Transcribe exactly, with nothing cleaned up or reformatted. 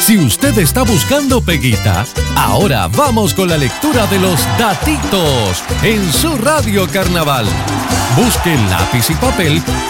Si usted está buscando peguita, ahora vamos con la lectura de los datitos en su Radio Carnaval. Busque lápiz y papel